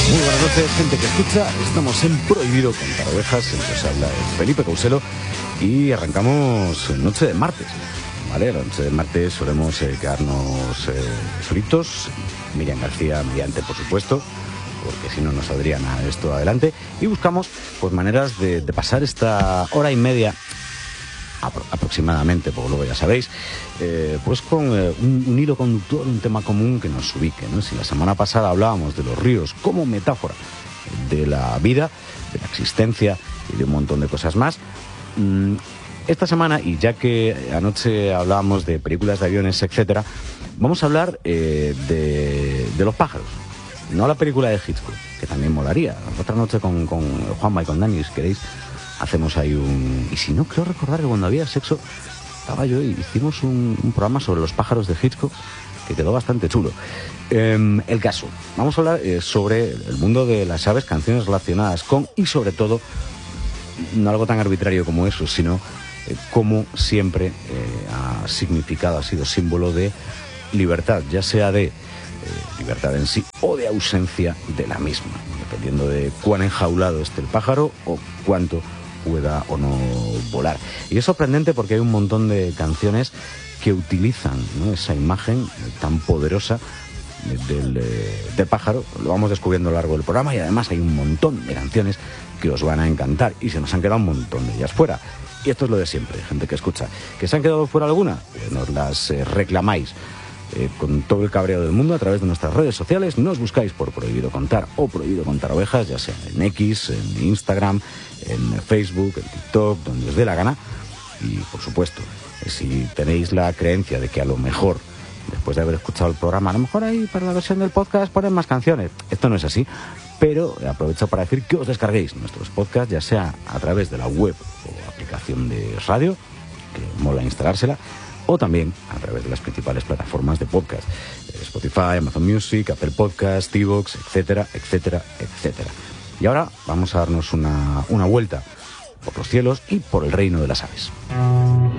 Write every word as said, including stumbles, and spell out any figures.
Muy buenas noches, gente que escucha. Estamos en Prohibido Contar Ovejas. Siempre os habla Felipe Causelo y arrancamos noche de martes. Vale, la noche de martes solemos eh, quedarnos eh, solitos. Miriam García mediante, por supuesto, porque si no, no saldría nada de esto adelante. Y buscamos pues maneras de, de pasar esta hora y media apro- aproximadamente, porque luego ya sabéis, eh, pues con eh, un, un hilo conductor, un tema común que nos ubique, ¿no? Si la semana pasada hablábamos de los ríos como metáfora de la vida, de la existencia y de un montón de cosas más, mmm, esta semana, y ya que anoche hablábamos de películas de aviones, etcétera, vamos a hablar eh, de, de los pájaros. No la película de Hitchcock, que también molaría. Otra noche con, con Juanma y con Dani, si queréis, hacemos ahí un... Y si no, creo recordar que cuando había sexo, estaba yo y hicimos un, un programa sobre los pájaros de Hitchcock, que quedó bastante chulo. Eh, el caso, vamos a hablar eh, sobre el mundo de las aves, canciones relacionadas con, y sobre todo, no algo tan arbitrario como eso, sino eh, cómo siempre eh, ha significado, ha sido símbolo de libertad, ya sea de Eh, libertad en sí o de ausencia de la misma, dependiendo de cuán enjaulado esté el pájaro o cuánto pueda o no volar. Y es sorprendente porque hay un montón de canciones que utilizan, ¿no?, esa imagen tan poderosa del, eh, del pájaro. Lo vamos descubriendo a lo largo del programa y además hay un montón de canciones que os van a encantar y se nos han quedado un montón de ellas fuera. Y esto es lo de siempre, gente que escucha. ¿Que se han quedado fuera alguna? Pues nos las eh, reclamáis. Eh, con todo el cabreo del mundo a través de nuestras redes sociales. Nos buscáis por Prohibido Contar o Prohibido Contar Ovejas, ya sea en X, en Instagram, en Facebook, en TikTok, donde os dé la gana. Y por supuesto, eh, si tenéis la creencia de que a lo mejor, después de haber escuchado el programa, a lo mejor ahí para la versión del podcast ponen más canciones. Esto no es así, pero aprovecho para decir que os descarguéis nuestros podcasts, ya sea a través de la web o aplicación de radio, que mola instalársela, o también a través de las principales plataformas de podcast, Spotify, Amazon Music, Apple Podcast, iVoox, etcétera, etcétera, etcétera. Y ahora vamos a darnos una, una vuelta por los cielos y por el reino de las aves.